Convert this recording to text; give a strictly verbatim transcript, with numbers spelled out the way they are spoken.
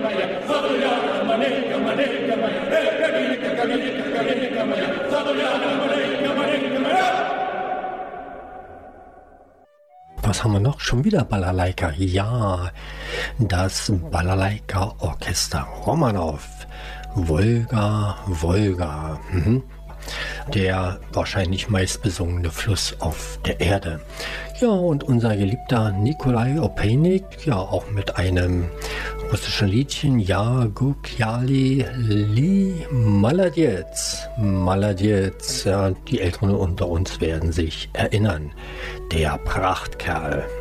Was haben wir noch? Schon wieder Balalaika. Ja, das Balalaika-Orchester Romanow. Wolga, Wolga. Mhm. Der wahrscheinlich meistbesungene Fluss auf der Erde. Ja, und unser geliebter Nikolai Opeynik, ja, auch mit einem russischen Liedchen, ja, Gukyali Li Maladietz. Maladietz, ja, die Älteren unter uns werden sich erinnern. Der Prachtkerl.